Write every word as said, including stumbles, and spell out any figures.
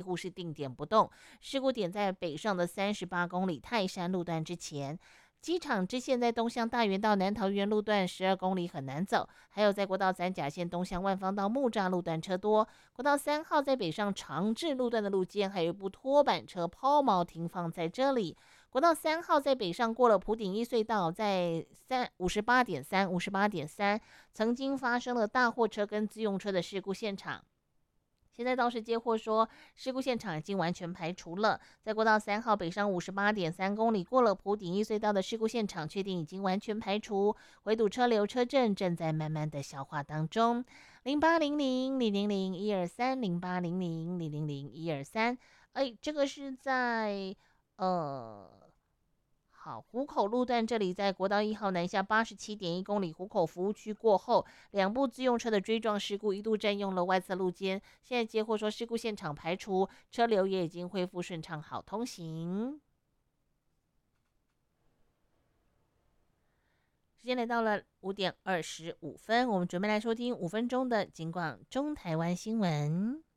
故是定点不动，事故点在北上的三十八公里泰山路段之前。机场支线在东向大园到南桃园路段十二公里很难走，还有在国道三甲线东向万方到木栅路段车多。国道三号在北上长治路段的路肩还有一部拖板车抛锚停放在这里。国道三号在北上过了埔顶一隧道，在三五十八点三五十八点三曾经发生了大货车跟自用车的事故现场。现在倒是接获说，事故现场已经完全排除了。在国道三号北上五十八点三公里过了埔顶一隧道的事故现场，确定已经完全排除，围堵车流车阵正在慢慢的消化当中。零八零零零零零一二三零八零零零零零一二三，哎，这个是在呃。好，湖口路段这里在国道一号南下八十七点一公里湖口服务区过后，两部自用车的追撞事故一度占用了外侧路肩，现在接获说事故现场排除，车流也已经恢复顺畅，好通行。时间来到了五点二十五分，我们准备来收听五分钟的警广中台湾新闻。